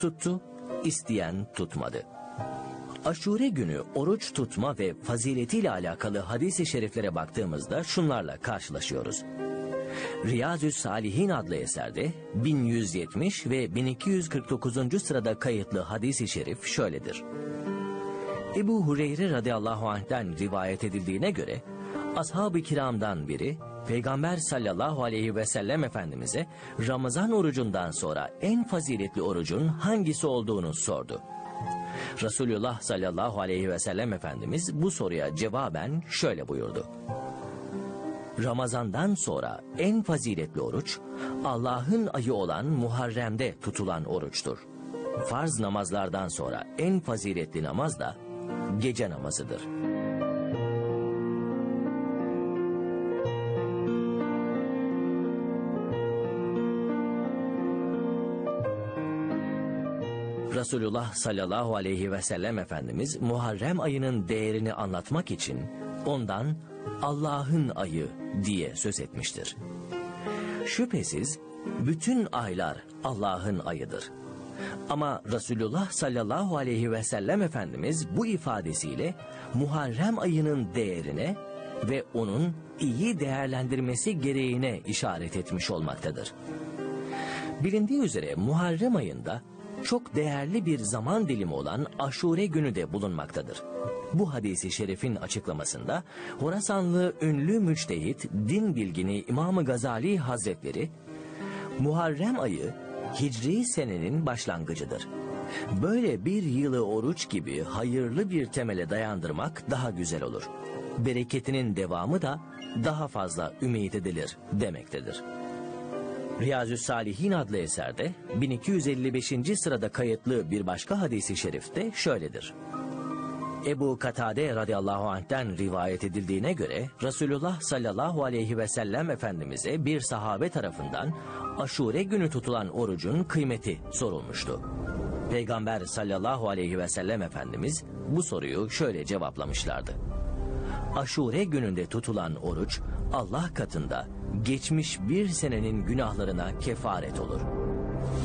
tuttu, isteyen tutmadı. Aşure günü oruç tutma ve faziletiyle alakalı hadis-i şeriflere baktığımızda şunlarla karşılaşıyoruz. Riyazü's-Salihin adlı eserde 1170 ve 1249. sırada kayıtlı hadis-i şerif şöyledir. Ebu Hureyre radıyallahu anh'ten rivayet edildiğine göre, ashab-ı kiramdan biri, Peygamber sallallahu aleyhi ve sellem Efendimiz'e Ramazan orucundan sonra en faziletli orucun hangisi olduğunu sordu. Resulullah sallallahu aleyhi ve sellem Efendimiz bu soruya cevaben şöyle buyurdu. Ramazandan sonra en faziletli oruç, Allah'ın ayı olan Muharrem'de tutulan oruçtur. Farz namazlardan sonra en faziletli namaz da gece namazıdır. Resulullah sallallahu aleyhi ve sellem Efendimiz Muharrem ayının değerini anlatmak için ondan Allah'ın ayı diye söz etmiştir. Şüphesiz bütün aylar Allah'ın ayıdır. Ama Resulullah sallallahu aleyhi ve sellem Efendimiz bu ifadesiyle Muharrem ayının değerine ve onun iyi değerlendirmesi gereğine işaret etmiş olmaktadır. Bilindiği üzere Muharrem ayında çok değerli bir zaman dilimi olan Aşure günü de bulunmaktadır. Bu hadisi şerifin açıklamasında Horasanlı ünlü müçtehit, din bilgini İmam-ı Gazali Hazretleri, Muharrem ayı Hicri senenin başlangıcıdır. Böyle bir yılı oruç gibi hayırlı bir temele dayandırmak daha güzel olur. Bereketinin devamı da daha fazla ümit edilir demektedir. Riyazü's-Salihin adlı eserde 1255. sırada kayıtlı bir başka hadisi şerifte şöyledir. Ebu Katade radıyallahu anh'ten rivayet edildiğine göre Resulullah sallallahu aleyhi ve sellem Efendimiz'e bir sahabe tarafından Aşure günü tutulan orucun kıymeti sorulmuştu. Peygamber sallallahu aleyhi ve sellem Efendimiz bu soruyu şöyle cevaplamışlardı. Aşure gününde tutulan oruç Allah katında geçmiş bir senenin günahlarına kefaret olur.